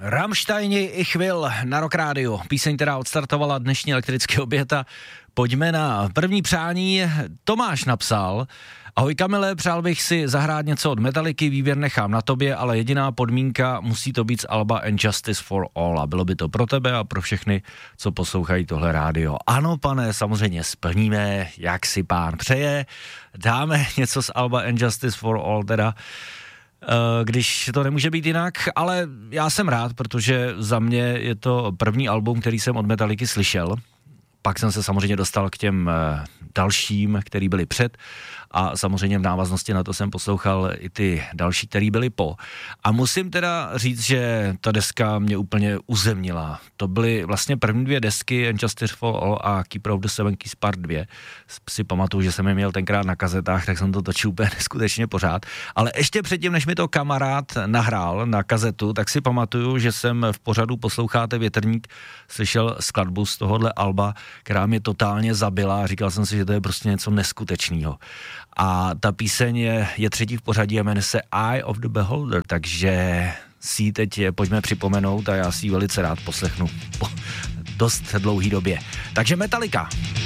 Rammsteini Ich Will na Rock Rádiu. Píseň, která odstartovala dnešní elektrický oběd a pojďme na první přání. Tomáš napsal: Ahoj Kamile, přál bych si zahrát něco od Metallicy, výběr nechám na tobě, ale jediná podmínka, musí to být z alba And Justice for All a bylo by to pro tebe a pro všechny, co poslouchají tohle rádio. Ano, pane, samozřejmě splníme, jak si pán přeje, dáme něco z alba And Justice for All, teda když to nemůže být jinak, ale já jsem rád, protože za mě je to první album, který jsem od Metallicy slyšel. Pak jsem se samozřejmě dostal k těm dalším, který byli před, a samozřejmě v návaznosti na to jsem poslouchal i ty další, který byly po. A musím teda říct, že ta deska mě úplně uzemnila. To byly vlastně první dvě desky, And Justice for All a Keeper of the Seven Keys Part 2. Si pamatuju, že jsem je měl tenkrát na kazetách, tak jsem to točil úplně neskutečně pořád. Ale ještě předtím, než mi to kamarád nahrál na kazetu, tak si pamatuju, že jsem v pořadu Posloucháte větrník slyšel skladbu z tohohle alba, která mě totálně zabila a říkal jsem si, že to je prostě něco neskutečného. A ta píseň je třetí v pořadí a jmenuje se Eye of the Beholder, takže si ji teď pojďme připomenout a já si ji velice rád poslechnu po dost dlouhý době. Takže Metallica.